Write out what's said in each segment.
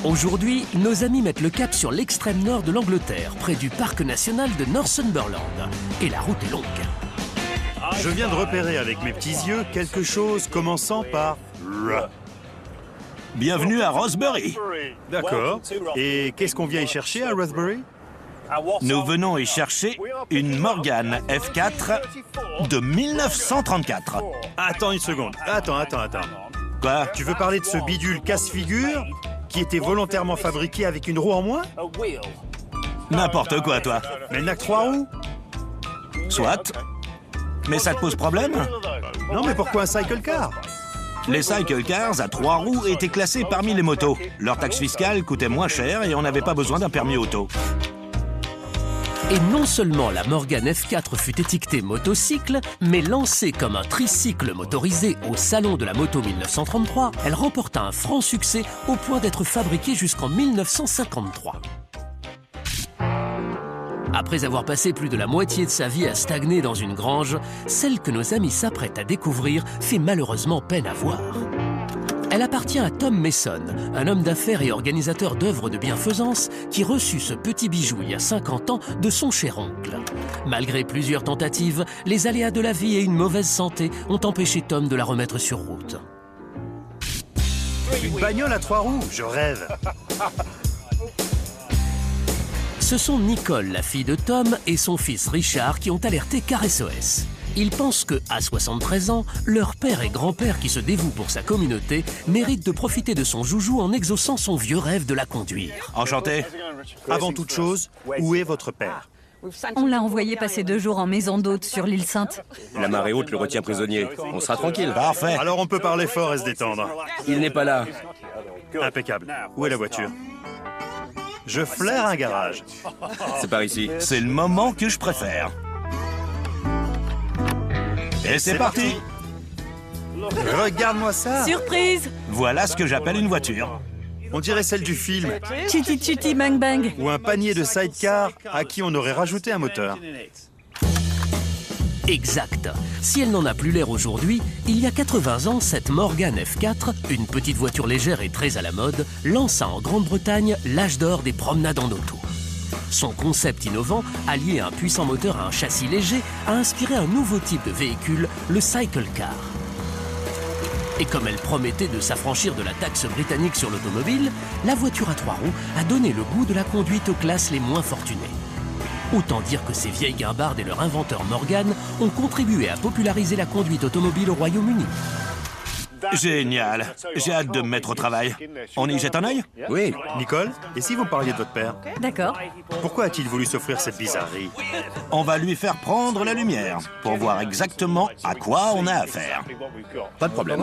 Aujourd'hui, nos amis mettent le cap sur l'extrême nord de l'Angleterre, près du parc national de Northumberland. Et la route est longue. Je viens de repérer avec mes petits yeux quelque chose commençant par R. Bienvenue à Rosebery. D'accord. Et qu'est-ce qu'on vient y chercher à Rosebery? Nous venons y chercher une Morgan F4 de 1934. Attends une seconde. Attends. Quoi? Tu veux parler de ce bidule casse-figure qui était volontairement fabriqué avec une roue en moins? N'importe quoi, toi. Mais elle n'a que 3 roues? Soit. Mais ça te pose problème? Non, mais pourquoi un cycle car? Les cycle cars à 3 roues étaient classés parmi les motos. Leur taxe fiscale coûtait moins cher et on n'avait pas besoin d'un permis auto. Et non seulement la Morgan F4 fut étiquetée motocycle, mais lancée comme un tricycle motorisé au Salon de la Moto 1933, elle remporta un franc succès au point d'être fabriquée jusqu'en 1953. Après avoir passé plus de la moitié de sa vie à stagner dans une grange, celle que nos amis s'apprêtent à découvrir fait malheureusement peine à voir. Elle appartient à Tom Mason, un homme d'affaires et organisateur d'œuvres de bienfaisance qui reçut ce petit bijou il y a 50 ans de son cher oncle. Malgré plusieurs tentatives, les aléas de la vie et une mauvaise santé ont empêché Tom de la remettre sur route. Une bagnole à 3 roues, je rêve. Ce sont Nicole, la fille de Tom, et son fils Richard qui ont alerté Car SOS. Ils pensent qu'à 73 ans, leur père et grand-père qui se dévouent pour sa communauté méritent de profiter de son joujou en exaucant son vieux rêve de la conduire. Enchanté. Avant toute chose, où est votre père? On l'a envoyé passer 2 jours en maison d'hôte sur l'île Sainte. La marée haute le retient prisonnier. On sera tranquille. Parfait. Alors on peut parler fort et se détendre. Il n'est pas là. Impeccable. Où est la voiture? Je flaire un garage. C'est par ici. C'est le moment que je préfère. Et c'est parti. Regarde-moi ça. Surprise! Voilà ce que j'appelle une voiture. On dirait celle du film. Chitty chitty bang bang. Ou un panier de sidecar à qui on aurait rajouté un moteur. Exact. Si elle n'en a plus l'air aujourd'hui, il y a 80 ans, cette Morgan F4, une petite voiture légère et très à la mode, lança en Grande-Bretagne l'âge d'or des promenades en auto. Son concept innovant, allié à un puissant moteur à un châssis léger, a inspiré un nouveau type de véhicule, le cycle car. Et comme elle promettait de s'affranchir de la taxe britannique sur l'automobile, la voiture à 3 roues a donné le goût de la conduite aux classes les moins fortunées. Autant dire que ces vieilles guimbardes et leur inventeur Morgan ont contribué à populariser la conduite automobile au Royaume-Uni. Génial. J'ai hâte de me mettre au travail. On y jette un œil? Oui. Nicole, et si vous parliez de votre père? D'accord. Pourquoi a-t-il voulu s'offrir cette bizarrerie? On va lui faire prendre la lumière pour voir exactement à quoi on a affaire. Pas de problème.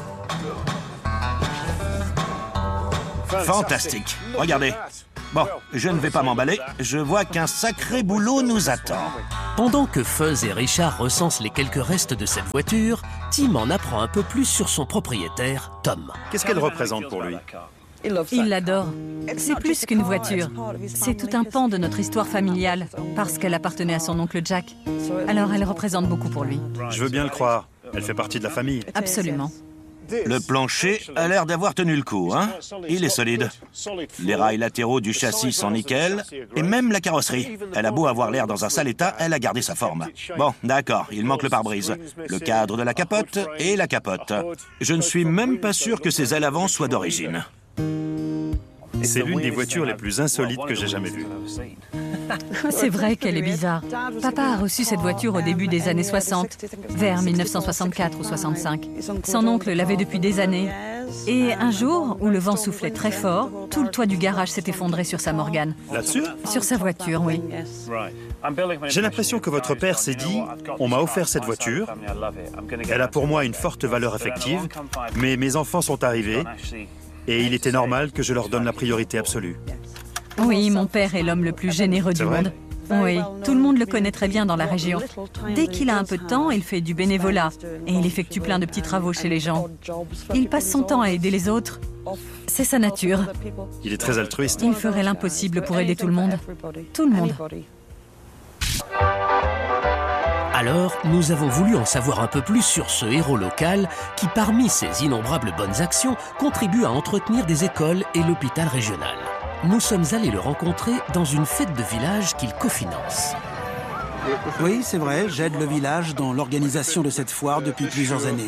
Fantastique. Regardez. Bon, je ne vais pas m'emballer. Je vois qu'un sacré boulot nous attend. Pendant que Fuzz et Richard recensent les quelques restes de cette voiture, Tim en apprend un peu plus sur son propriétaire, Tom. Qu'est-ce qu'elle représente pour lui? Il l'adore. C'est plus qu'une voiture. C'est tout un pan de notre histoire familiale, parce qu'elle appartenait à son oncle Jack. Alors elle représente beaucoup pour lui. Je veux bien le croire. Elle fait partie de la famille. Absolument. Le plancher a l'air d'avoir tenu le coup, hein? Il est solide. Les rails latéraux du châssis sont nickel, et même la carrosserie. Elle a beau avoir l'air dans un sale état, elle a gardé sa forme. Bon, d'accord, il manque le pare-brise, le cadre de la capote et la capote. Je ne suis même pas sûr que ses ailes avant soient d'origine. C'est l'une des voitures les plus insolites que j'ai jamais vues. C'est vrai qu'elle est bizarre. Papa a reçu cette voiture au début des années 60, vers 1964 ou 65. Son oncle l'avait depuis des années. Et un jour, où le vent soufflait très fort, tout le toit du garage s'est effondré sur sa Morgan. Là-dessus? Sur sa voiture, oui. J'ai l'impression que votre père s'est dit « On m'a offert cette voiture, elle a pour moi une forte valeur affective, mais mes enfants sont arrivés et il était normal que je leur donne la priorité absolue. » Oui, mon père est l'homme le plus généreux du monde. Oui, tout le monde le connaît très bien dans la région. Dès qu'il a un peu de temps, il fait du bénévolat et il effectue plein de petits travaux chez les gens. Il passe son temps à aider les autres. C'est sa nature. Il est très altruiste. Il ferait l'impossible pour aider tout le monde. Tout le monde. À Alors, nous avons voulu en savoir un peu plus sur ce héros local qui, parmi ses innombrables bonnes actions, contribue à entretenir des écoles et l'hôpital régional. Nous sommes allés le rencontrer dans une fête de village qu'il cofinance. Oui, c'est vrai, j'aide le village dans l'organisation de cette foire depuis plusieurs années.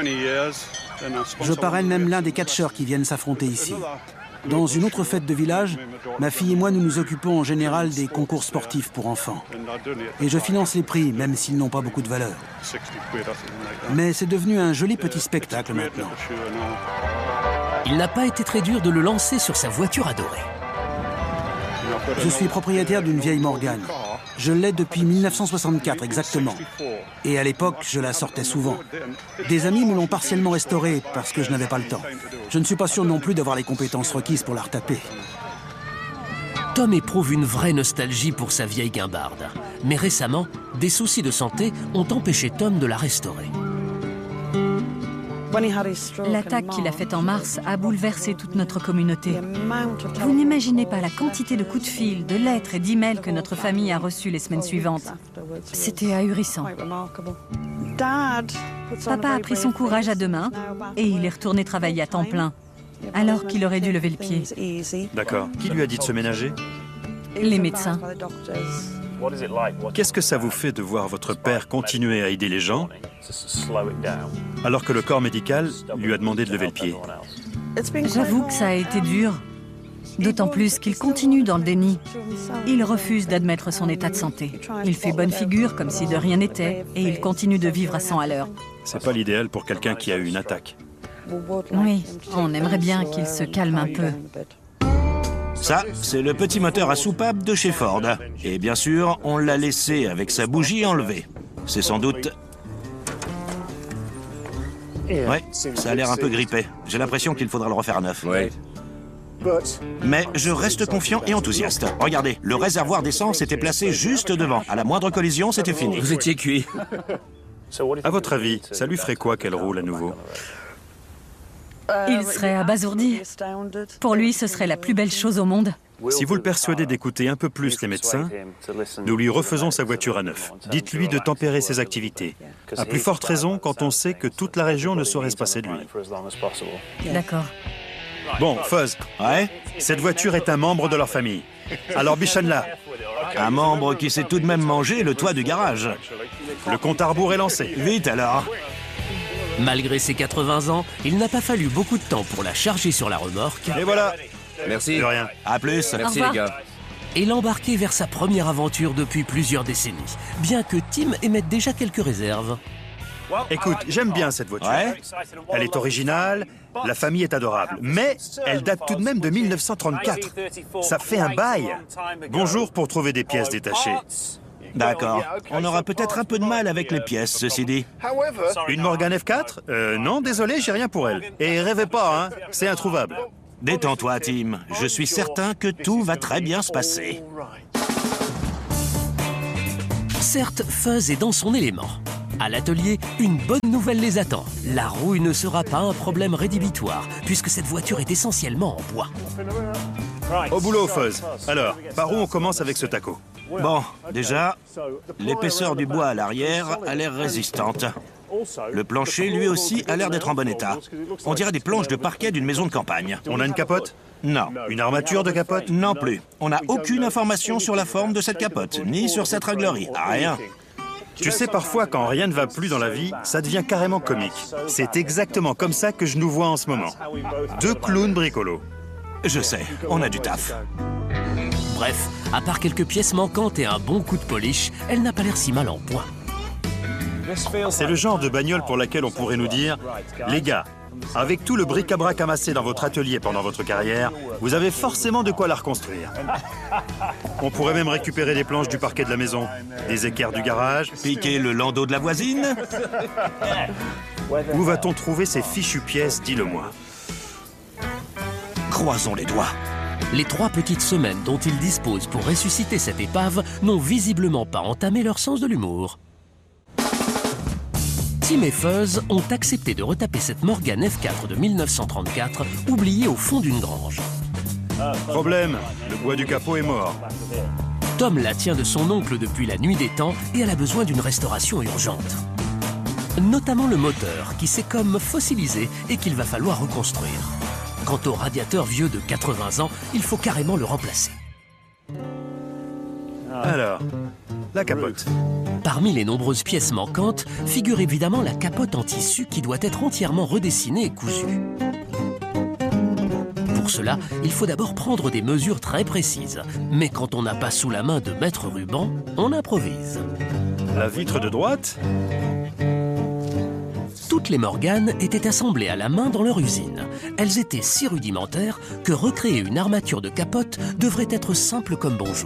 Je parraine même l'un des catcheurs qui viennent s'affronter ici. Dans une autre fête de village, ma fille et moi, nous nous occupons en général des concours sportifs pour enfants. Et je finance les prix, même s'ils n'ont pas beaucoup de valeur. Mais c'est devenu un joli petit spectacle maintenant. Il n'a pas été très dur de le lancer sur sa voiture adorée. Je suis propriétaire d'une vieille Morgan. Je l'ai depuis 1964 exactement. Et à l'époque, je la sortais souvent. Des amis me l'ont partiellement restaurée parce que je n'avais pas le temps. Je ne suis pas sûr non plus d'avoir les compétences requises pour la retaper. Tom éprouve une vraie nostalgie pour sa vieille guimbarde. Mais récemment, des soucis de santé ont empêché Tom de la restaurer. L'attaque qu'il a faite en mars a bouleversé toute notre communauté. Vous n'imaginez pas la quantité de coups de fil, de lettres et d'emails que notre famille a reçus les semaines suivantes. C'était ahurissant. Papa a pris son courage à deux mains et il est retourné travailler à temps plein, alors qu'il aurait dû lever le pied. D'accord. Qui lui a dit de se ménager? Les médecins. Qu'est-ce que ça vous fait de voir votre père continuer à aider les gens alors que le corps médical lui a demandé de lever le pied? J'avoue que ça a été dur, d'autant plus qu'il continue dans le déni. Il refuse d'admettre son état de santé. Il fait bonne figure comme si de rien n'était et il continue de vivre à 100 à l'heure. C'est pas l'idéal pour quelqu'un qui a eu une attaque. Oui, on aimerait bien qu'il se calme un peu. Ça, c'est le petit moteur à soupape de chez Ford. Et bien sûr, on l'a laissé avec sa bougie enlevée. C'est sans doute... Ouais, ça a l'air un peu grippé. J'ai l'impression qu'il faudra le refaire à neuf. Ouais. Mais je reste confiant et enthousiaste. Regardez, le réservoir d'essence était placé juste devant. À la moindre collision, c'était fini. Vous étiez cuit. À votre avis, ça lui ferait quoi qu'elle roule à nouveau? Il serait abasourdi. Pour lui, ce serait la plus belle chose au monde. Si vous le persuadez d'écouter un peu plus les médecins, nous lui refaisons sa voiture à neuf. Dites-lui de tempérer ses activités. À plus forte raison quand on sait que toute la région ne saurait se passer de lui. D'accord. Bon, Fuzz, Ouais? cette voiture est un membre de leur famille. Alors bichonne-la. Un membre qui s'est tout de même mangé le toit du garage. Le compte à rebours est lancé. Vite alors. Malgré ses 80 ans, il n'a pas fallu beaucoup de temps pour la charger sur la remorque Et voilà, Merci. de rien. À plus. Merci Au revoir. les gars. et l'embarquer vers sa première aventure depuis plusieurs décennies, bien que Tim émette déjà quelques réserves. Écoute, j'aime bien cette voiture. Ouais? Elle est originale, la famille est adorable, mais elle date tout de même de 1934. Ça fait un bail. Bonjour pour trouver des pièces détachées. D'accord. On aura peut-être un peu de mal avec les pièces, ceci dit. Une Morgan F4 Non, désolé, j'ai rien pour elle. Et rêvez pas, hein, c'est introuvable. Détends-toi, Tim. Je suis certain que tout va très bien se passer. Certes, Fuzz est dans son élément. À l'atelier, une bonne nouvelle les attend. La rouille ne sera pas un problème rédhibitoire, puisque cette voiture est essentiellement en bois. Au boulot, Fuzz. Alors, par où on commence avec ce taco? Bon, déjà, l'épaisseur du bois à l'arrière a l'air résistante. Le plancher, lui aussi, a l'air d'être en bon état. On dirait des planches de parquet d'une maison de campagne. On a une capote? Non. Une armature de capote? Non plus. On n'a aucune information sur la forme de cette capote, ni sur cette réglerie. Rien. Tu sais, parfois, quand rien ne va plus dans la vie, ça devient carrément comique. C'est exactement comme ça que je nous vois en ce moment. Deux clowns bricolos. Je sais, on a du taf. Bref, à part quelques pièces manquantes et un bon coup de polish, elle n'a pas l'air si mal en point. C'est le genre de bagnole pour laquelle on pourrait nous dire « Les gars, avec tout le bric-à-brac amassé dans votre atelier pendant votre carrière, vous avez forcément de quoi la reconstruire. » On pourrait même récupérer des planches du parquet de la maison, des équerres du garage. Piquer le landau de la voisine? Où va-t-on trouver ces fichues pièces, dis-le-moi? Croisons les doigts. Les 3 petites semaines dont ils disposent pour ressusciter cette épave n'ont visiblement pas entamé leur sens de l'humour. Tim et Fuzz ont accepté de retaper cette Morgan F4 de 1934, oubliée au fond d'une grange. Problème, le bois du capot est mort. Tom la tient de son oncle depuis la nuit des temps et elle a besoin d'une restauration urgente. Notamment le moteur qui s'est comme fossilisé et qu'il va falloir reconstruire. Quant au radiateur vieux de 80 ans, il faut carrément le remplacer. Alors, la capote. Parmi les nombreuses pièces manquantes, figure évidemment la capote en tissu qui doit être entièrement redessinée et cousue. Pour cela, il faut d'abord prendre des mesures très précises. Mais quand on n'a pas sous la main de maître ruban, on improvise. La vitre de droite? Toutes les Morgan étaient assemblées à la main dans leur usine. Elles étaient si rudimentaires que recréer une armature de capote devrait être simple comme bonjour.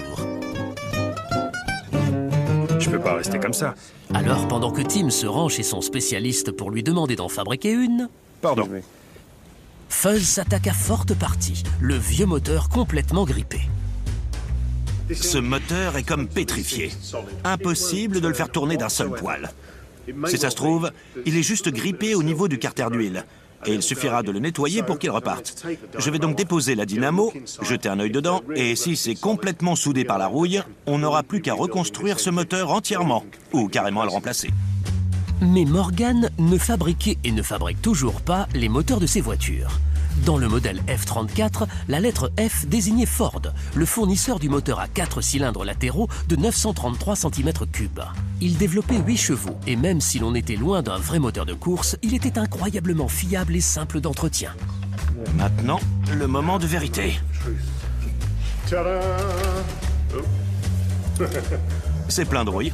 Je peux pas rester comme ça. Alors, pendant que Tim se rend chez son spécialiste pour lui demander d'en fabriquer une, Pardon. Fuzz s'attaque à forte partie, le vieux moteur complètement grippé. Ce moteur est comme pétrifié. Impossible de le faire tourner d'un seul poil. Si ça se trouve, il est juste grippé au niveau du carter d'huile. Et il suffira de le nettoyer pour qu'il reparte. Je vais donc déposer la dynamo, jeter un œil dedans, et si c'est complètement soudé par la rouille, on n'aura plus qu'à reconstruire ce moteur entièrement, ou carrément à le remplacer. Mais Morgan ne fabriquait et ne fabrique toujours pas les moteurs de ses voitures. Dans le modèle F34, la lettre F désignait Ford, le fournisseur du moteur à 4 cylindres latéraux de 933 cm3. Il développait 8 chevaux, et même si l'on était loin d'un vrai moteur de course, il était incroyablement fiable et simple d'entretien. Maintenant, le moment de vérité. C'est plein de bruit.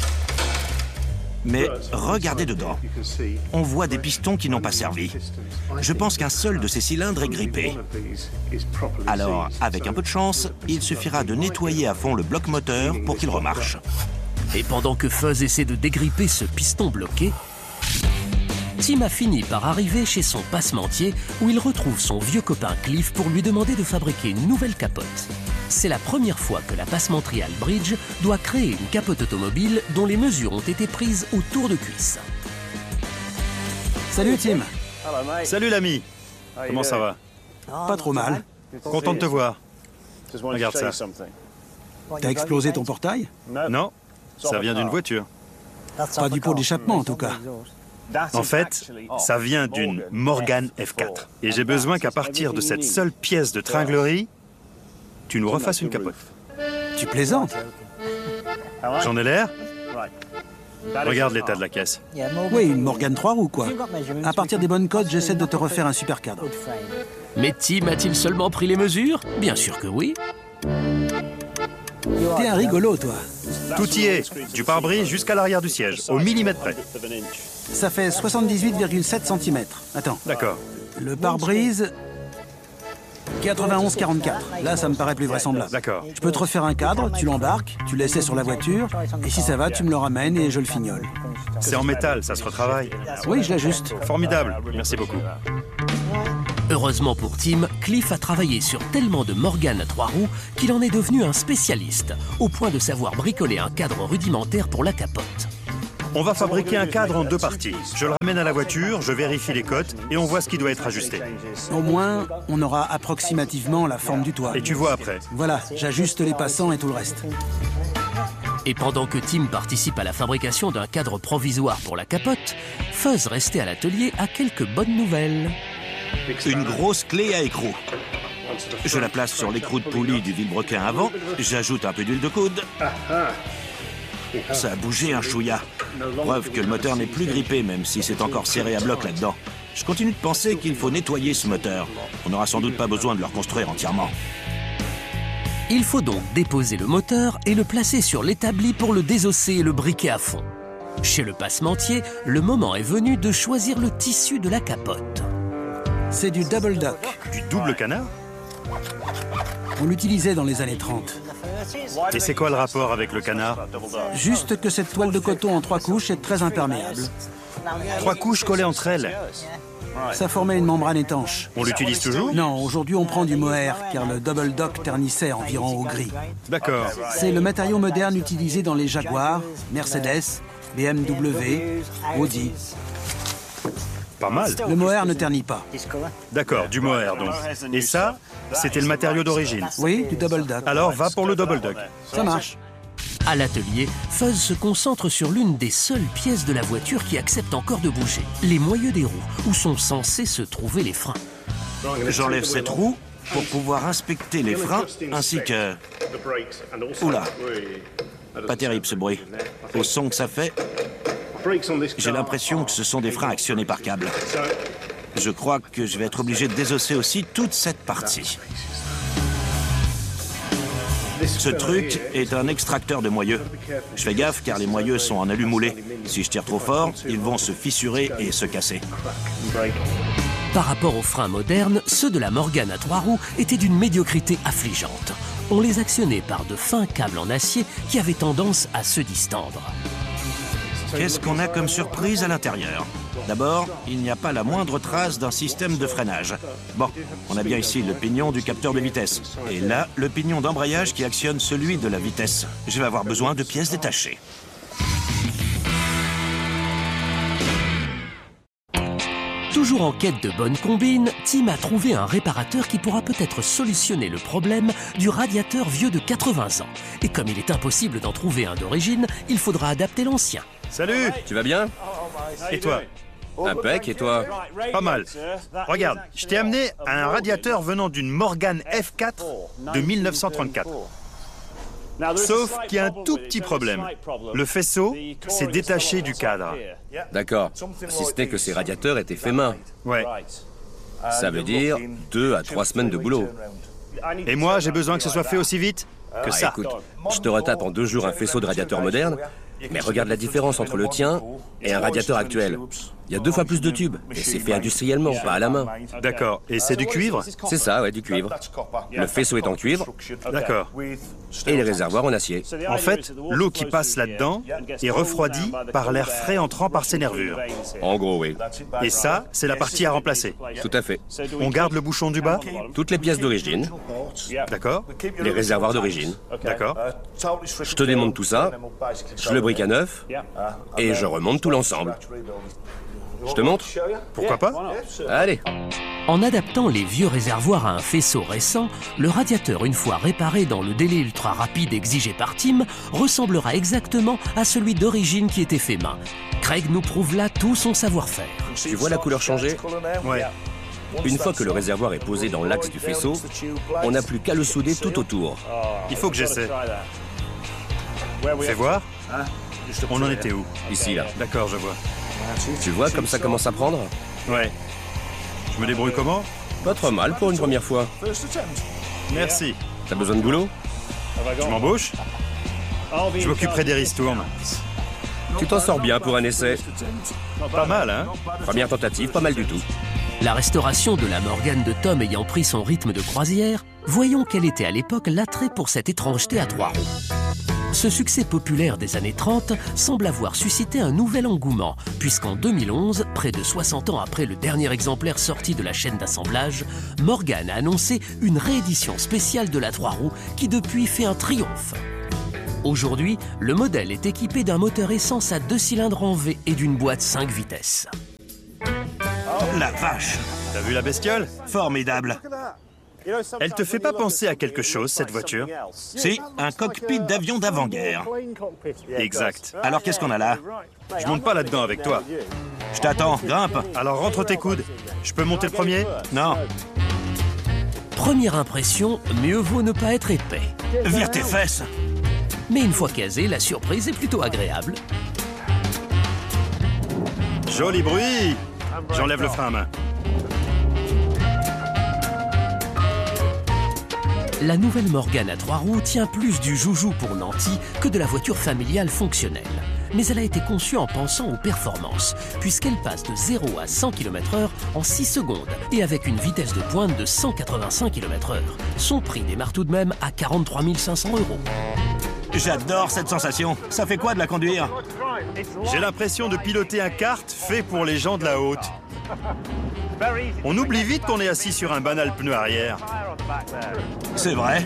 Mais regardez dedans. On voit des pistons qui n'ont pas servi. Je pense qu'un seul de ces cylindres est grippé. Alors, avec un peu de chance, il suffira de nettoyer à fond le bloc moteur pour qu'il remarche. Et pendant que Fuzz essaie de dégripper ce piston bloqué, Tim a fini par arriver chez son passementier où il retrouve son vieux copain Cliff pour lui demander de fabriquer une nouvelle capote. C'est la première fois que la passementerie Albridge doit créer une capote automobile dont les mesures ont été prises au tour de cuisse. Salut Tim. Salut l'ami. Comment ça va? Pas trop mal. Content de te voir. Regarde ça. T'as explosé ton portail? Non, ça vient d'une voiture. Pas du pot d'échappement en tout cas. En fait, ça vient d'une Morgan F4. Et j'ai besoin qu'à partir de cette seule pièce de tringlerie, tu nous refasses une capote. Tu plaisantes? J'en ai l'air? Regarde l'état de la caisse. Oui, une Morgan 3 roues quoi. À partir des bonnes codes, j'essaie de te refaire un super cadre. Mais Tim a-t-il seulement pris les mesures? Bien sûr que oui. T'es un rigolo toi. Tout y est, du pare-brise jusqu'à l'arrière du siège, au millimètre près. Ça fait 78,7 cm. Attends. D'accord. Le pare-brise, 91,44. Là, ça me paraît plus vraisemblable. D'accord. Je peux te refaire un cadre, tu l'embarques, tu l'essaies sur la voiture, et si ça va, tu me le ramènes et je le fignole. C'est en métal, ça se retravaille. Oui, je l'ajuste. Formidable, merci beaucoup. Heureusement pour Tim, Cliff a travaillé sur tellement de Morgan à 3 roues qu'il en est devenu un spécialiste, au point de savoir bricoler un cadre rudimentaire pour la capote. On va fabriquer un cadre en 2 parties. Je le ramène à la voiture, je vérifie les cotes et on voit ce qui doit être ajusté. Au moins, on aura approximativement la forme du toit. Et tu vois après. Voilà, j'ajuste les passants et tout le reste. Et pendant que Tim participe à la fabrication d'un cadre provisoire pour la capote, Fuzz, resté à l'atelier, a quelques bonnes nouvelles. Une grosse clé à écrou. Je la place sur l'écrou de poulie du vilebrequin avant, j'ajoute un peu d'huile de coude. Ça a bougé un chouïa. Preuve que le moteur n'est plus grippé, même si c'est encore serré à bloc là-dedans. Je continue de penser qu'il faut nettoyer ce moteur. On n'aura sans doute pas besoin de le reconstruire entièrement. Il faut donc déposer le moteur et le placer sur l'établi pour le désosser et le briquer à fond. Chez le passementier, le moment est venu de choisir le tissu de la capote. C'est du double duck. Du double canard? On l'utilisait dans les années 30. Et c'est quoi le rapport avec le canard? Juste que cette toile de coton en 3 couches est très imperméable. 3 couches collées entre elles. Ça formait une membrane étanche. On l'utilise toujours? Non, aujourd'hui on prend du mohair, car le double duck ternissait environ au gris. D'accord. C'est le matériau moderne utilisé dans les Jaguar, Mercedes, BMW, Audi. Pas mal. Le mohair ne ternit pas. D'accord, du mohair donc. Et ça, c'était le matériau d'origine. Oui, du double duck. Alors va pour le double duck. Ça marche. À l'atelier, Fuzz se concentre sur l'une des seules pièces de la voiture qui accepte encore de bouger, les moyeux des roues, où sont censés se trouver les freins. J'enlève cette roue pour pouvoir inspecter les freins ainsi que... Oula, pas terrible ce bruit. Au son que ça fait, j'ai l'impression que ce sont des freins actionnés par câble. Je crois que je vais être obligé de désosser aussi toute cette partie. Ce truc est un extracteur de moyeux. Je fais gaffe car les moyeux sont en alu moulé. Si je tire trop fort, ils vont se fissurer et se casser. Par rapport aux freins modernes, ceux de la Morgan à 3 roues étaient d'une médiocrité affligeante. On les actionnait par de fins câbles en acier qui avaient tendance à se distendre. Qu'est-ce qu'on a comme surprise à l'intérieur? D'abord, il n'y a pas la moindre trace d'un système de freinage. Bon, on a bien ici le pignon du capteur de vitesse. Et là, le pignon d'embrayage qui actionne celui de la vitesse. Je vais avoir besoin de pièces détachées. Toujours en quête de bonnes combines, Tim a trouvé un réparateur qui pourra peut-être solutionner le problème du radiateur vieux de 80 ans. Et comme il est impossible d'en trouver un d'origine, il faudra adapter l'ancien. Salut! Tu vas bien? Et toi? Impec, et toi? Pas mal. Regarde, je t'ai amené un radiateur venant d'une Morgan F4 de 1934. Sauf qu'il y a un tout petit problème. Le faisceau s'est détaché du cadre. D'accord. Si ce n'est que ces radiateurs étaient faits main. Ouais. Ça veut dire 2 à 3 semaines de boulot. Et moi, j'ai besoin que ce soit fait aussi vite que ça. Écoute, je te retape en 2 jours un faisceau de radiateur moderne, mais regarde la différence entre le tien et un radiateur actuel. Il y a 2 fois plus de tubes, et c'est fait industriellement, pas à la main. D'accord. Et c'est du cuivre? C'est ça, ouais, du cuivre. Le faisceau est en cuivre, D'accord. et les réservoirs en acier. En fait, l'eau qui passe là-dedans est refroidie par l'air frais entrant par ses nervures. En gros, oui. Et ça, c'est la partie à remplacer. Tout à fait. On garde le bouchon du bas? Toutes les pièces d'origine, D'accord. les réservoirs d'origine. D'accord. Je te démonte tout ça, je le brique à neuf, et je remonte tout l'ensemble. Je te montre? Pourquoi pas? Allez. En adaptant les vieux réservoirs à un faisceau récent, le radiateur, une fois réparé dans le délai ultra rapide exigé par Tim, ressemblera exactement à celui d'origine qui était fait main. Craig nous prouve là tout son savoir-faire. Tu vois la couleur changer? Ouais. Une fois que le réservoir est posé dans l'axe du faisceau, on n'a plus qu'à le souder tout autour. Il faut que j'essaie. Fais voir. On en était où? Ici, là. D'accord, je vois. Tu vois comme ça commence à prendre? Ouais. Je me débrouille comment? Pas trop mal pour une première fois. Merci. T'as besoin de boulot? Tu m'embauches? Je m'occuperai des ristournes. Tu t'en sors bien pour un essai. Pas mal, hein? Première tentative, pas mal du tout. La restauration de la Morgan de Tom ayant pris son rythme de croisière, voyons quel était à l'époque l'attrait pour cette étrangeté à 3 roues. Ce succès populaire des années 30 semble avoir suscité un nouvel engouement, puisqu'en 2011, près de 60 ans après le dernier exemplaire sorti de la chaîne d'assemblage, Morgan a annoncé une réédition spéciale de la 3 roues qui depuis fait un triomphe. Aujourd'hui, le modèle est équipé d'un moteur essence à 2 cylindres en V et d'une boîte 5 vitesses. La vache! T'as vu la bestiole? Formidable! Elle te fait pas penser à quelque chose, cette voiture? C'est un cockpit d'avion d'avant-guerre. Exact. Alors qu'est-ce qu'on a là? Je monte pas là-dedans avec toi. Je t'attends, grimpe. Alors rentre tes coudes. Je peux monter le premier? Non, Première impression, mieux vaut ne pas être épais. vire tes fesses. Mais une fois casé, la surprise est plutôt agréable. Joli bruit! J'enlève le frein à main. La nouvelle Morgan à 3 roues tient plus du joujou pour Nanty que de la voiture familiale fonctionnelle. Mais elle a été conçue en pensant aux performances, puisqu'elle passe de 0 à 100 km/h en 6 secondes et avec une vitesse de pointe de 185 km/h. Son prix démarre tout de même à 43 500 €. J'adore cette sensation. Ça fait quoi de la conduire? J'ai l'impression de piloter un kart fait pour les gens de la haute. On oublie vite qu'on est assis sur un banal pneu arrière. C'est vrai.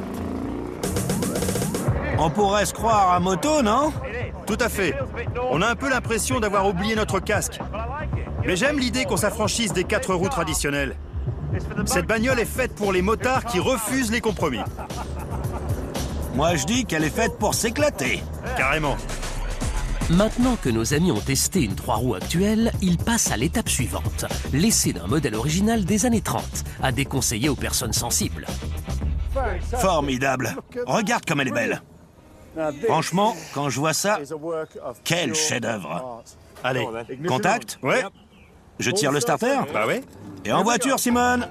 On pourrait se croire à moto, non? Tout à fait. On a un peu l'impression d'avoir oublié notre casque. Mais j'aime l'idée qu'on s'affranchisse des 4 roues traditionnelles. Cette bagnole est faite pour les motards qui refusent les compromis. Moi, je dis qu'elle est faite pour s'éclater. Carrément. Maintenant que nos amis ont testé une 3 roues actuelle, ils passent à l'étape suivante. L'essai d'un modèle original des années 30, à déconseiller aux personnes sensibles. Formidable. Regarde comme elle est belle. Franchement, quand je vois ça, quel chef-d'œuvre. Allez. Contact? Ouais. Je tire le starter? Bah ouais. Et en voiture, Simone?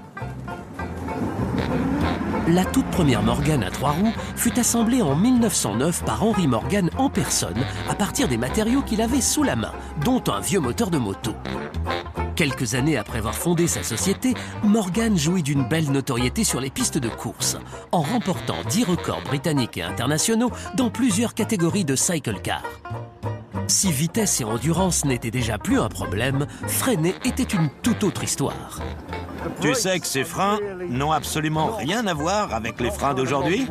La toute première Morgan à 3 roues fut assemblée en 1909 par Henry Morgan en personne à partir des matériaux qu'il avait sous la main, dont un vieux moteur de moto. Quelques années après avoir fondé sa société, Morgan jouit d'une belle notoriété sur les pistes de course, en remportant 10 records britanniques et internationaux dans plusieurs catégories de cycle car. Si vitesse et endurance n'étaient déjà plus un problème, freiner était une toute autre histoire. Tu sais que ces freins n'ont absolument rien à voir avec les freins d'aujourd'hui?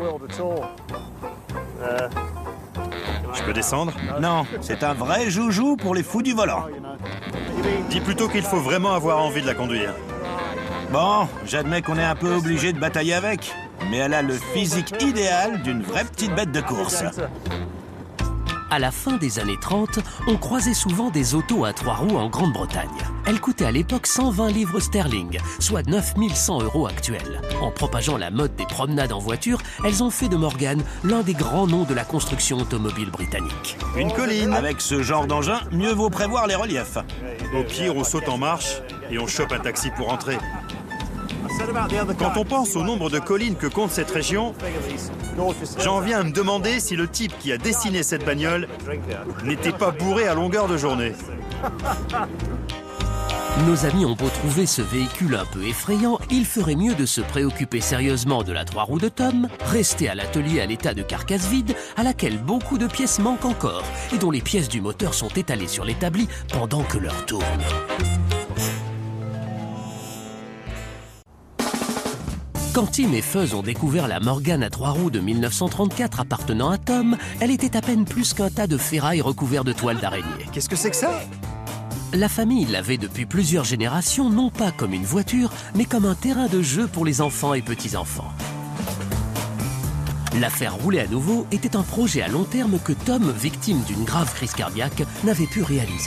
Je peux descendre? Non, c'est un vrai joujou pour les fous du volant. Dis plutôt qu'il faut vraiment avoir envie de la conduire. Bon, j'admets qu'on est un peu obligé de batailler avec, mais elle a le physique idéal d'une vraie petite bête de course. À la fin des années 30, on croisait souvent des autos à 3 roues en Grande-Bretagne. Elles coûtaient à l'époque 120 livres sterling, soit 9100 € actuels. En propageant la mode des promenades en voiture, elles ont fait de Morgan l'un des grands noms de la construction automobile britannique. Une colline. Avec ce genre d'engin, mieux vaut prévoir les reliefs. Au pire, on saute en marche et on chope un taxi pour rentrer. Quand on pense au nombre de collines que compte cette région, j'en viens à me demander si le type qui a dessiné cette bagnole n'était pas bourré à longueur de journée. Nos amis ont beau trouver ce véhicule un peu effrayant, il ferait mieux de se préoccuper sérieusement de la 3 roues de Tom, rester à l'atelier à l'état de carcasse vide, à laquelle beaucoup de pièces manquent encore et dont les pièces du moteur sont étalées sur l'établi pendant que l'heure tourne. Quand Tim et Fuzz ont découvert la Morgan à 3 roues de 1934 appartenant à Tom, elle était à peine plus qu'un tas de ferrailles recouvert de toiles d'araignée. Qu'est-ce que c'est que ça? La famille l'avait depuis plusieurs générations, non pas comme une voiture, mais comme un terrain de jeu pour les enfants et petits-enfants. La faire rouler à nouveau était un projet à long terme que Tom, victime d'une grave crise cardiaque, n'avait pu réaliser.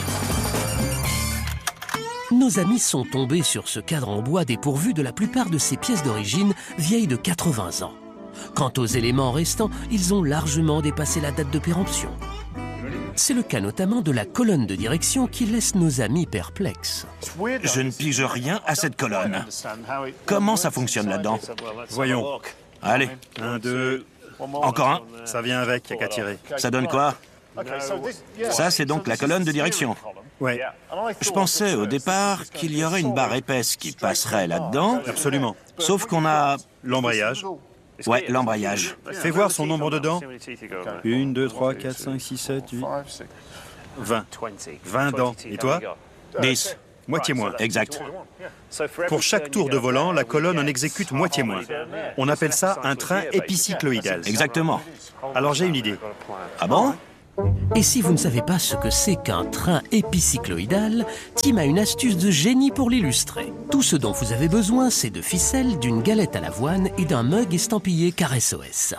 Nos amis sont tombés sur ce cadre en bois dépourvu de la plupart de ses pièces d'origine, vieilles de 80 ans. Quant aux éléments restants, ils ont largement dépassé la date de péremption. C'est le cas notamment de la colonne de direction qui laisse nos amis perplexes. Je ne pige rien à cette colonne. Comment ça fonctionne là-dedans? Voyons. Allez, 1, 2... encore un. Ça vient avec, il n'y a qu'à tirer. Ça donne quoi? Ça, c'est donc la colonne de direction. Ouais, Je pensais au départ qu'il y aurait une barre épaisse qui passerait là-dedans, absolument. sauf qu'on a... L'embrayage. Ouais, l'embrayage. Fais voir son nombre de dents. 1, 2, 3, 4, 5, 6, 7, 8... 20. 20 dents. Et toi? 10. Moitié moins. Exact. Pour chaque tour de volant, la colonne en exécute moitié moins. On appelle ça un train épicycloïdal. Exactement. Alors j'ai une idée. Ah bon? Et si vous ne savez pas ce que c'est qu'un train épicycloïdal, Tim a une astuce de génie pour l'illustrer. Tout ce dont vous avez besoin, c'est de ficelles, d'une galette à l'avoine et d'un mug estampillé CarSOS.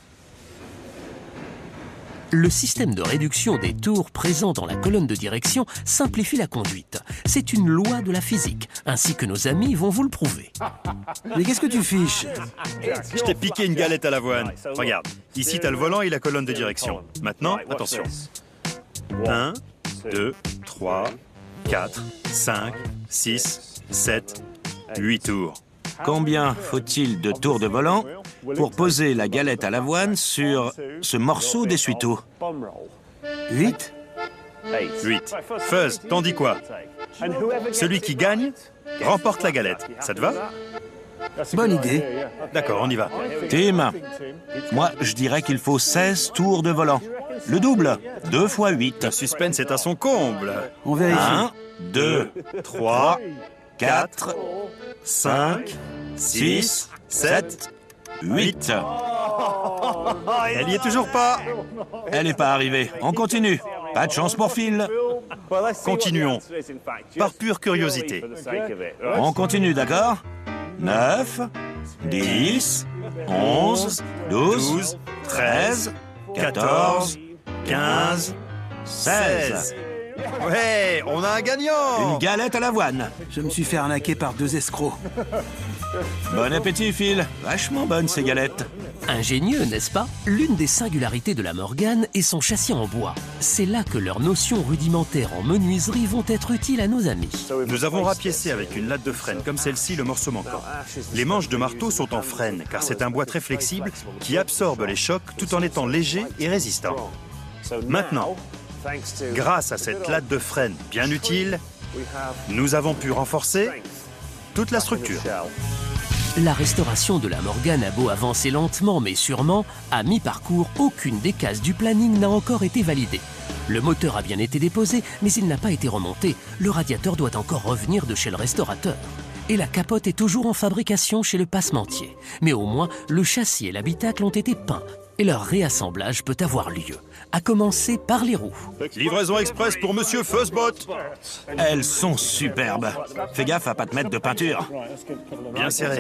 Le système de réduction des tours présent dans la colonne de direction simplifie la conduite. C'est une loi de la physique, ainsi que nos amis vont vous le prouver. Mais qu'est-ce que tu fiches? Je t'ai piqué une galette à l'avoine. Regarde, ici t'as le volant et la colonne de direction. Maintenant, attention. 1, 2, 3, 4, 5, 6, 7, 8 tours. Combien faut-il de tours de volant pour poser la galette à l'avoine sur ce morceau d'essuie-tout? 8? 8. Fuzz, t'en dis quoi? Celui qui gagne remporte la galette. Ça te va? Bonne idée. D'accord, on y va. Tim, moi je dirais qu'il faut 16 tours de volant. Le double, 2 fois 8. Le suspense est à son comble. On vérifie. 1, 2, 3, 4, 5, 6, 7, 8. Elle y est toujours pas. Elle n'est pas arrivée. On continue. Pas de chance pour Phil. Continuons. Par pure curiosité. On continue, d'accord? 9, 10, 11, 12, 13, 14, 15, 16. Ouais, on a un gagnant! Une galette à l'avoine. Je me suis fait arnaquer par 2 escrocs. Bon appétit, Phil. Vachement bonne, ces galettes. Ingénieux, n'est-ce pas? L'une des singularités de la Morgan est son châssis en bois. C'est là que leurs notions rudimentaires en menuiserie vont être utiles à nos amis. Nous avons rapiécé avec une latte de frêne, comme celle-ci, le morceau manquant. Les manches de marteau sont en frêne, car c'est un bois très flexible qui absorbe les chocs tout en étant léger et résistant. Maintenant, grâce à cette latte de frêne bien utile, nous avons pu renforcer toute la structure. La restauration de la Morgan a beau avancer lentement mais sûrement, à mi-parcours, aucune des cases du planning n'a encore été validée. Le moteur a bien été déposé, mais il n'a pas été remonté. Le radiateur doit encore revenir de chez le restaurateur. Et la capote est toujours en fabrication chez le passementier. Mais au moins, le châssis et l'habitacle ont été peints. Et leur réassemblage peut avoir lieu, à commencer par les roues. Livraison express pour Monsieur Fuzzbot. Elles sont superbes. Fais gaffe à pas te mettre de peinture. Bien serré.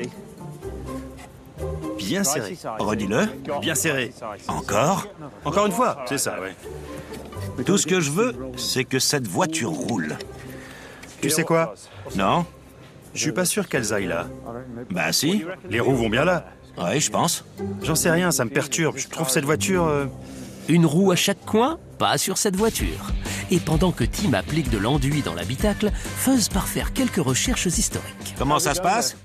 Bien serré. Redis-le. Bien serré. Encore. Encore une fois, c'est ça, ouais. Tout ce que je veux, c'est que cette voiture roule. Tu sais quoi? Non? Je suis pas sûr qu'elles aillent là. Bah si. Les roues vont bien là. Oui, je pense. J'en sais rien, ça me perturbe. Je trouve cette voiture... Une roue à chaque coin? Pas sur cette voiture. Et pendant que Tim applique de l'enduit dans l'habitacle, Fuzz part faire quelques recherches historiques. Comment ça se passe?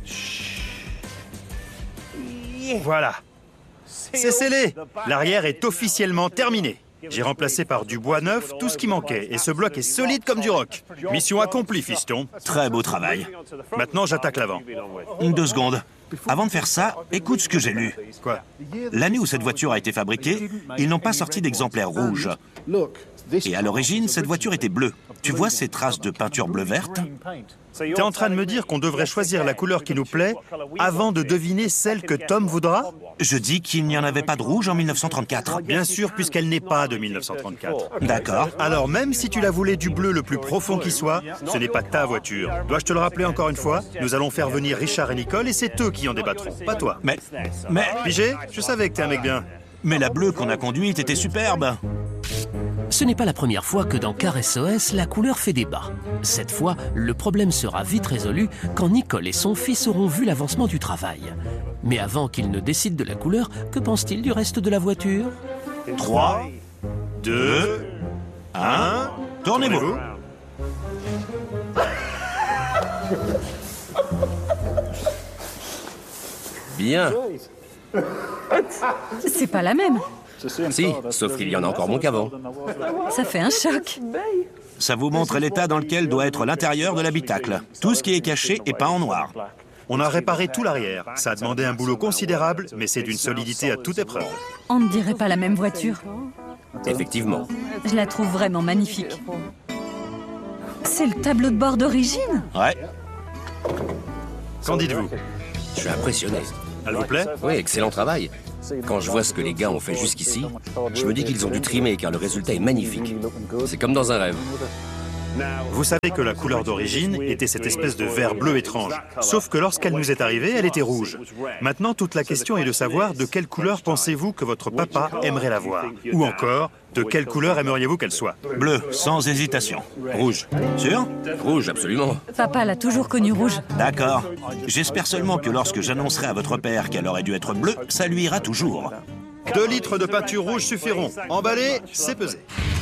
Voilà. C'est scellé. L'arrière est officiellement terminé. J'ai remplacé par du bois neuf tout ce qui manquait, et ce bloc est solide comme du roc. Mission accomplie, fiston. Très beau travail. Maintenant, j'attaque l'avant. 2 secondes. Avant de faire ça, écoute ce que j'ai lu. Quoi? L'année où cette voiture a été fabriquée, ils n'ont pas sorti d'exemplaire rouge. Et à l'origine, cette voiture était bleue. Tu vois ces traces de peinture bleu-verte? T'es en train de me dire qu'on devrait choisir la couleur qui nous plaît avant de deviner celle que Tom voudra? Je dis qu'il n'y en avait pas de rouge en 1934. Bien sûr, puisqu'elle n'est pas de 1934. D'accord. Alors, même si tu la voulais du bleu le plus profond qui soit, ce n'est pas ta voiture. Dois-je te le rappeler encore une fois? Nous allons faire venir Richard et Nicole et c'est eux qui en débattront, pas toi. Mais... Pigé? Je savais que t'es un mec bien. Mais la bleue qu'on a conduite était superbe. Ce n'est pas la première fois que dans Car SOS, la couleur fait débat. Cette fois, le problème sera vite résolu quand Nicole et son fils auront vu l'avancement du travail. Mais avant qu'ils ne décident de la couleur, que pense-t-il du reste de la voiture? 3, 2, 1... Tournez-vous. Bien. C'est pas la même. Si, sauf qu'il y en a encore moins qu'avant. Ça fait un choc. Ça vous montre l'état dans lequel doit être l'intérieur de l'habitacle. Tout ce qui est caché est peint en noir. On a réparé tout l'arrière. Ça a demandé un boulot considérable, mais c'est d'une solidité à toute épreuve. On ne dirait pas la même voiture. Effectivement. Je la trouve vraiment magnifique. C'est le tableau de bord d'origine? Ouais. Qu'en dites-vous? Je suis impressionné. Elle vous plaît? Oui, excellent travail. Quand je vois ce que les gars ont fait jusqu'ici, je me dis qu'ils ont dû trimer car le résultat est magnifique. C'est comme dans un rêve. Vous savez que la couleur d'origine était cette espèce de vert bleu étrange. Sauf que lorsqu'elle nous est arrivée, elle était rouge. Maintenant, toute la question est de savoir de quelle couleur pensez-vous que votre papa aimerait la voir? Ou encore, de quelle couleur aimeriez-vous qu'elle soit? Bleu, sans hésitation. Rouge. Sûr? Rouge, absolument. Papa l'a toujours connu rouge. D'accord. J'espère seulement que lorsque j'annoncerai à votre père qu'elle aurait dû être bleue, ça lui ira toujours. 2 litres de peinture rouge suffiront. Emballé, c'est pesé.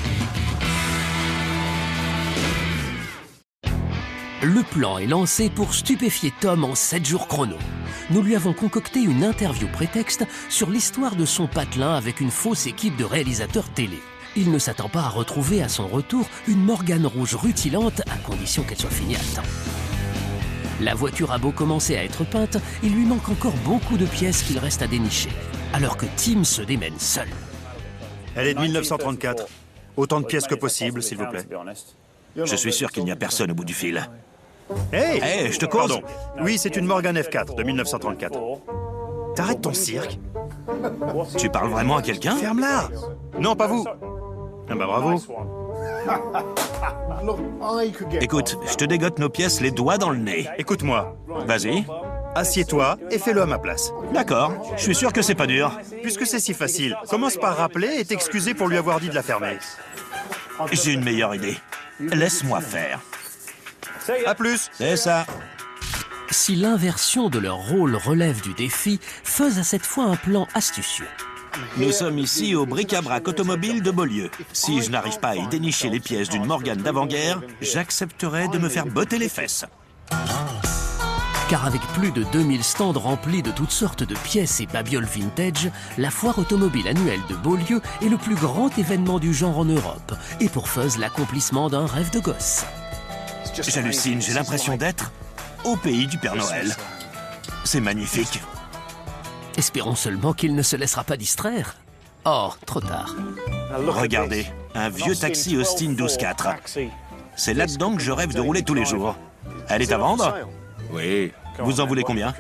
Le plan est lancé pour stupéfier Tom en 7 jours chrono. Nous lui avons concocté une interview prétexte sur l'histoire de son patelin avec une fausse équipe de réalisateurs télé. Il ne s'attend pas à retrouver à son retour une Morgan rouge rutilante à condition qu'elle soit finie à temps. La voiture a beau commencer à être peinte, il lui manque encore beaucoup de pièces qu'il reste à dénicher, alors que Tim se démène seul. Elle est de 1934. Autant de pièces que possible, s'il vous plaît. Je suis sûr qu'il n'y a personne au bout du fil. Hey! Hey, je te cause. Pardon. Oui, c'est une Morgan F4 de 1934. T'arrêtes ton cirque? Tu parles vraiment à quelqu'un? Ferme-la! Non, pas vous. Ah bah bravo. Écoute, je te dégote nos pièces les doigts dans le nez. Écoute-moi, Vas-y. assieds-toi et fais-le à ma place. D'accord, je suis sûr que c'est pas dur. Puisque c'est si facile, commence par rappeler et t'excuser pour lui avoir dit de la fermer. J'ai une meilleure idée. Laisse-moi faire. À plus. C'est ça. Si l'inversion de leur rôle relève du défi, Fuzz a cette fois un plan astucieux. Nous sommes ici au bric-à-brac automobile de Beaulieu. Si je n'arrive pas à y dénicher les pièces d'une Morgane d'avant-guerre, j'accepterai de me faire botter les fesses. Car avec plus de 2000 stands remplis de toutes sortes de pièces et babioles vintage, la foire automobile annuelle de Beaulieu est le plus grand événement du genre en Europe. Et pour Fuzz, l'accomplissement d'un rêve de gosse. J'hallucine, j'ai l'impression d'être au pays du Père Noël. C'est magnifique. Espérons seulement qu'il ne se laissera pas distraire. Oh, trop tard. Regardez, un vieux taxi Austin 12-4. C'est là-dedans que je rêve de rouler tous les jours. Elle est à vendre? Oui, Vous en voulez combien?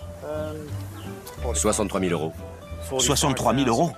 63 000 euros. 63 000 euros.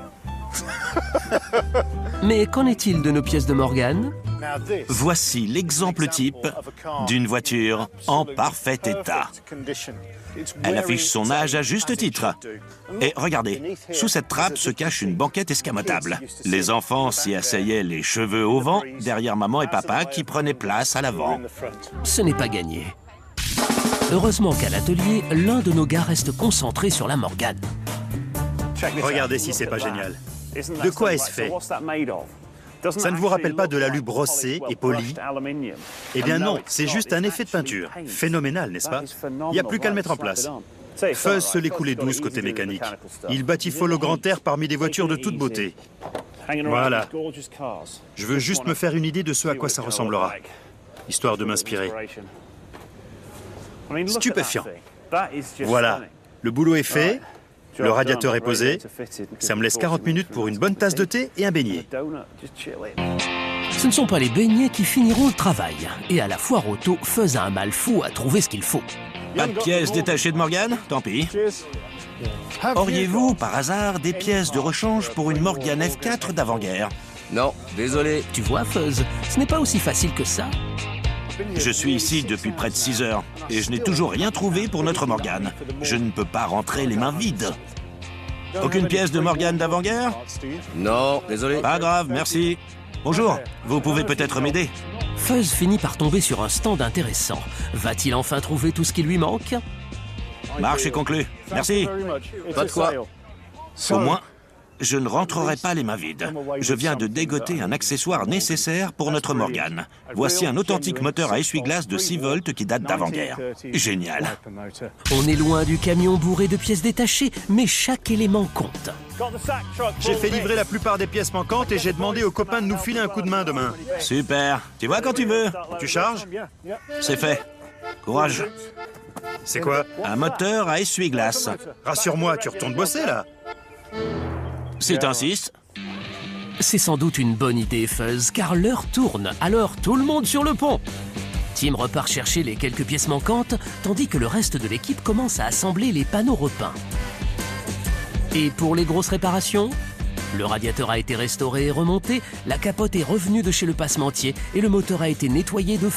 Mais qu'en est-il de nos pièces de Morgane? Voici l'exemple type d'une voiture en parfait état. Elle affiche son âge à juste titre. Et regardez, sous cette trappe se cache une banquette escamotable. Les enfants s'y asseyaient les cheveux au vent, derrière maman et papa qui prenaient place à l'avant. Ce n'est pas gagné. Heureusement qu'à l'atelier, l'un de nos gars reste concentré sur la Morgane. Regardez si c'est pas génial. De quoi est-ce fait? Ça ne vous rappelle pas de l'alu brossé et poli? Eh bien non, c'est juste un effet de peinture. Phénoménal, n'est-ce pas? Il n'y a plus qu'à le mettre en place. Fuzz se l'est coulé douce côté mécanique. Il batiffole au grand air parmi des voitures de toute beauté. Voilà. Je veux juste me faire une idée de ce à quoi ça ressemblera, histoire de m'inspirer. Stupéfiant. Voilà, le boulot est fait, le radiateur est posé. Ça me laisse 40 minutes pour une bonne tasse de thé et un beignet. Ce ne sont pas les beignets qui finiront le travail. Et à la foire auto, Fuzz a un mal fou à trouver ce qu'il faut. Pas de pièces détachées de Morgane? Tant pis. Auriez-vous, par hasard, des pièces de rechange pour une Morgane F4 d'avant-guerre? Non, désolé. Tu vois, Fuzz, ce n'est pas aussi facile que ça. Je suis ici depuis près de 6 heures et je n'ai toujours rien trouvé pour notre Morgane. Je ne peux pas rentrer les mains vides. Aucune pièce de Morgane d'avant-guerre? Non, désolé. Pas grave, merci. Bonjour, vous pouvez peut-être m'aider? Fuzz finit par tomber sur un stand intéressant. Va-t-il enfin trouver tout ce qui lui manque? Marche est conclue. Merci. Pas de quoi. Au moins, je ne rentrerai pas les mains vides. Je viens de dégoter un accessoire nécessaire pour notre Morgane. Voici un authentique moteur à essuie-glace de 6 volts qui date d'avant-guerre. Génial. On est loin du camion bourré de pièces détachées, mais chaque élément compte. J'ai fait livrer la plupart des pièces manquantes et j'ai demandé aux copains de nous filer un coup de main demain. Super. Tu vois quand tu veux. Tu charges? C'est fait. Courage. C'est quoi? Un moteur à essuie-glace. Rassure-moi, tu retournes bosser là? Si t'insistes. C'est sans doute une bonne idée, Fuzz, car l'heure tourne, alors tout le monde sur le pont. Tim repart chercher les quelques pièces manquantes, tandis que le reste de l'équipe commence à assembler les panneaux repeints. Et pour les grosses réparations, le radiateur a été restauré et remonté, la capote est revenue de chez le passementier et le moteur a été nettoyé de